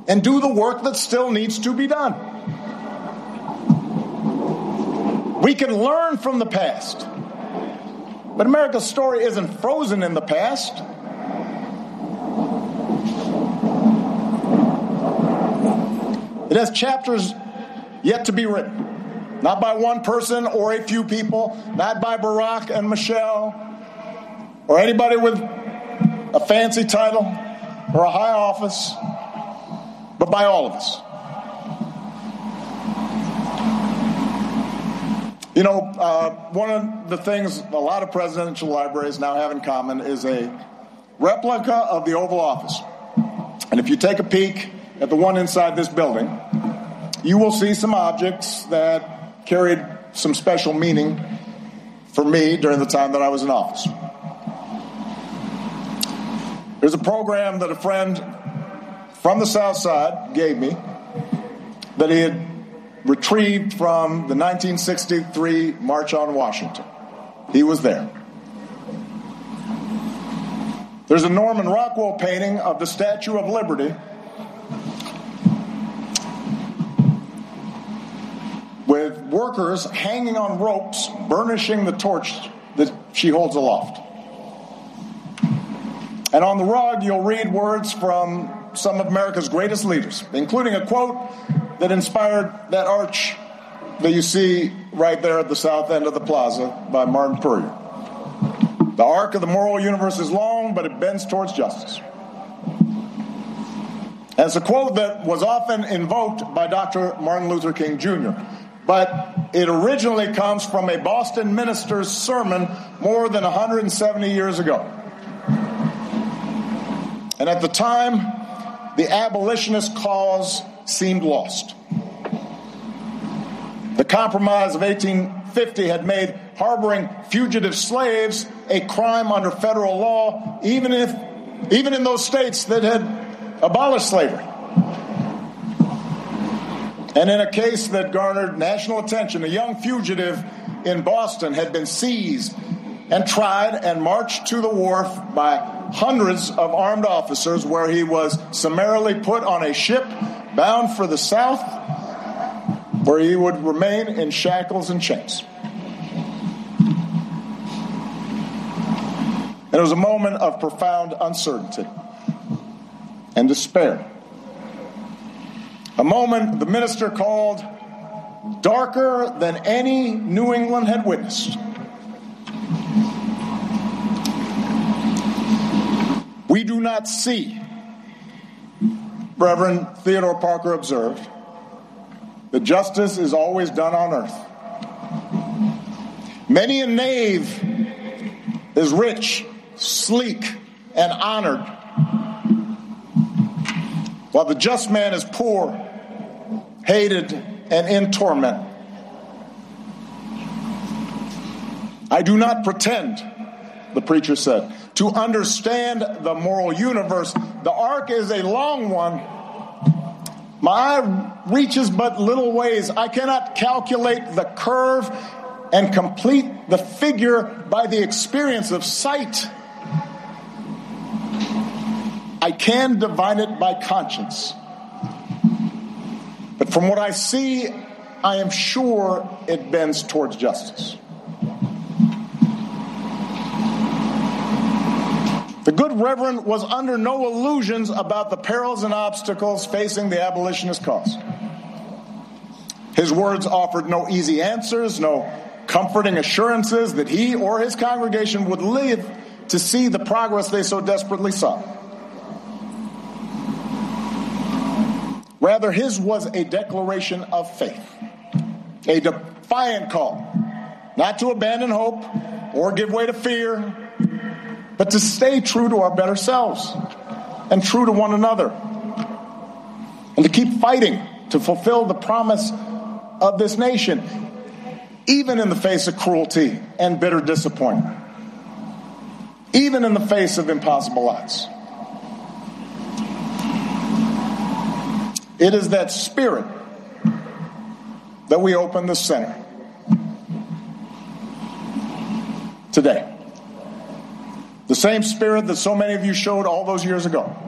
and do the work that still needs to be done. We can learn from the past, but America's story isn't frozen in the past. It has chapters yet to be written, not by one person or a few people, not by Barack and Michelle, or anybody with a fancy title or a high office, but by all of us. You know, one of the things a lot of presidential libraries now have in common is a replica of the Oval Office. And if you take a peek at the one inside this building, you will see some objects that carried some special meaning for me during the time that I was in office. There's a program that a friend from the South Side gave me that he had retrieved from the 1963 March on Washington. He was there. There's a Norman Rockwell painting of the Statue of Liberty with workers hanging on ropes, burnishing the torch that she holds aloft. And on the rug, you'll read words from some of America's greatest leaders, including a quote that inspired that arch that you see right there at the south end of the plaza by Martin Puryear. The arc of the moral universe is long, but it bends towards justice. And it's a quote that was often invoked by Dr. Martin Luther King Jr., but it originally comes from a Boston minister's sermon more than 170 years ago. And at the time, the abolitionist cause seemed lost. The Compromise of 1850 had made harboring fugitive slaves a crime under federal law, even in those states that had abolished slavery. And in a case that garnered national attention, a young fugitive in Boston had been seized and tried and marched to the wharf by hundreds of armed officers, where he was summarily put on a ship bound for the South, where he would remain in shackles and chains. And it was a moment of profound uncertainty and despair. A moment the minister called darker than any New England had witnessed. We do not see, Reverend Theodore Parker observed, that justice is always done on earth. Many a knave is rich, sleek, and honored, while the just man is poor, hated, and in torment. I do not pretend, the preacher said, to understand the moral universe. The arc is a long one. My eye reaches but little ways. I cannot calculate the curve and complete the figure by the experience of sight. I can divine it by conscience. But from what I see, I am sure it bends towards justice. The good Reverend was under no illusions about the perils and obstacles facing the abolitionist cause. His words offered no easy answers, no comforting assurances that he or his congregation would live to see the progress they so desperately sought. Rather, his was a declaration of faith, a defiant call, not to abandon hope or give way to fear, but to stay true to our better selves and true to one another, and to keep fighting to fulfill the promise of this nation, even in the face of cruelty and bitter disappointment, even in the face of impossible odds. It is that spirit that we open the center today. The same spirit that so many of you showed all those years ago.